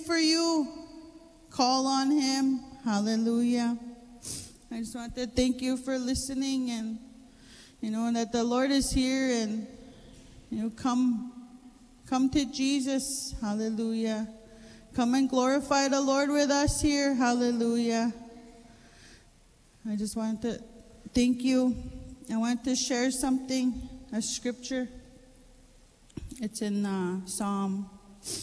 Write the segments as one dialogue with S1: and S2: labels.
S1: for you, call on him. Hallelujah. I just want to thank you for listening, and that the Lord is here, and come to Jesus. Hallelujah. Come and glorify the Lord with us here. Hallelujah. I just want to thank you. I want to share something, a scripture. It's in Psalm.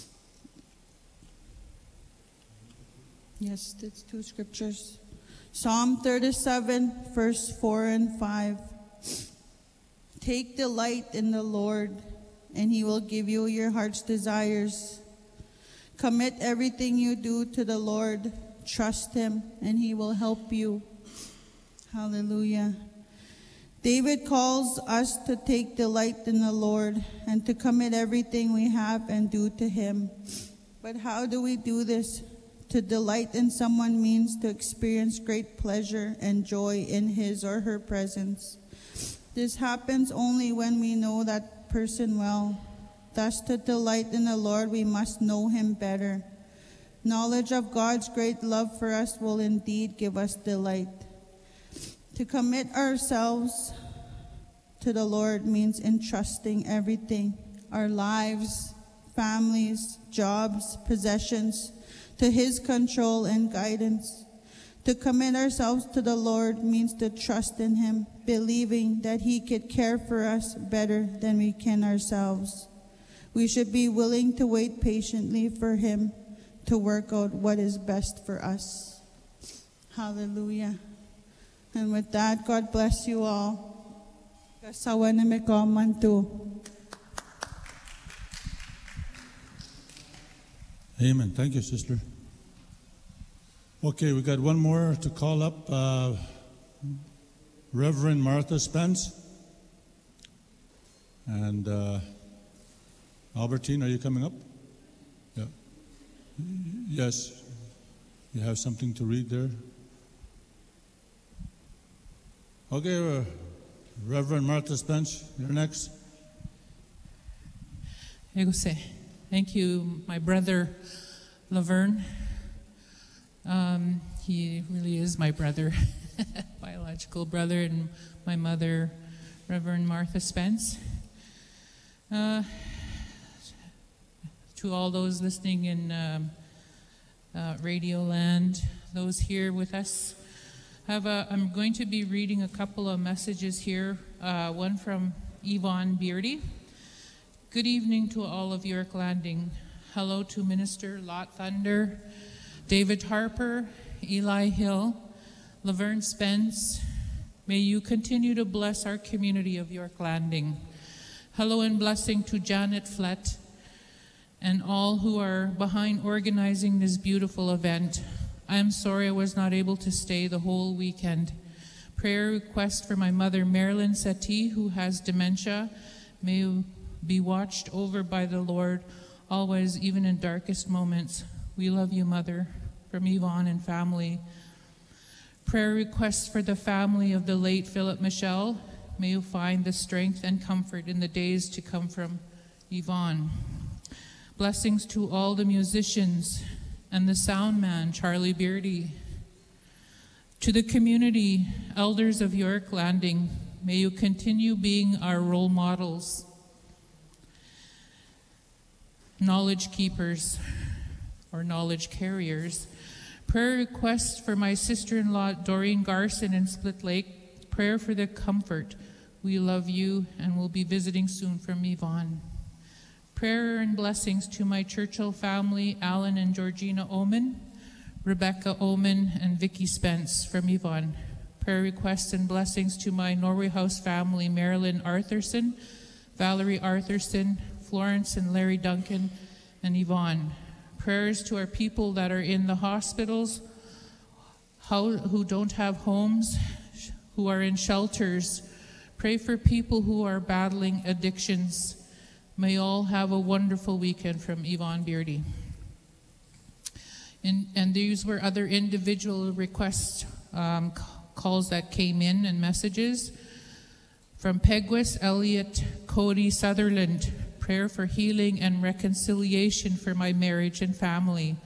S1: Yes, it's two scriptures. Psalm 37, verse 4 and 5. Take delight in the Lord, and he will give you your heart's desires. Commit everything you do to the Lord. Trust him, and he will help you. Hallelujah. David calls us to take delight in the Lord and to commit everything we have and do to him. But how do we do this? To delight in someone means to experience great pleasure and joy in his or her presence. This happens only when we know that person well. Thus, to delight in the Lord, we must know him better. Knowledge of God's great love for us will indeed give us delight. To commit ourselves to the Lord means entrusting everything, our lives, families, jobs, possessions, to his control and guidance. To commit ourselves to the Lord means to trust in him, believing that he could care for us better than we can ourselves. We should be willing to wait patiently for him to work out what is best for us. Hallelujah. And with that, God bless you all. Kasawa na may comment too.
S2: Amen. Thank you, sister. Okay, we got one more to call up. Reverend Martha Spence. And Albertine, are you coming up? Yeah. Yes. You have something to read there? Okay, Reverend Martha Spence, you're next.
S3: Thank you, my brother Laverne. He really is my brother, biological brother, and my mother, Reverend Martha Spence. To all those listening in Radio Land, those here with us, I'm going to be reading a couple of messages here, one from Yvonne Beardy. Good evening to all of York Landing. Hello to Minister Lot Thunder, David Harper, Eli Hill, Laverne Spence. May you continue to bless our community of York Landing. Hello and blessing to Janet Flett and all who are behind organizing this beautiful event. I am sorry I was not able to stay the whole weekend. Prayer request for my mother, Marilyn Settee, who has dementia. May you be watched over by the Lord always, even in darkest moments. We love you, Mother, from Yvonne and family. Prayer requests for the family of the late Philip Michel. May you find the strength and comfort in the days to come, from Yvonne. Blessings to all the musicians and the sound man, Charlie Beardy. To the community, elders of York Landing, may you continue being our role models. Knowledge keepers or knowledge carriers. Prayer requests for my sister-in-law, Doreen Garson in Split Lake. Prayer for the comfort. We love you and will be visiting soon, from Yvonne. Prayer and blessings to my Churchill family, Alan and Georgina Oman, Rebecca Oman, and Vicky Spence, from Yvonne. Prayer requests and blessings to my Norway House family, Marilyn Arthurson, Valerie Arthurson, Florence and Larry Duncan, and Yvonne. Prayers to our people that are in the hospitals, who don't have homes, who are in shelters. Pray for people who are battling addictions. May all have a wonderful weekend, from Yvonne Beardy. And these were other individual requests, calls that came in, and messages. From Pegwis, Elliot, Cody Sutherland. Prayer for healing and reconciliation for my marriage and family.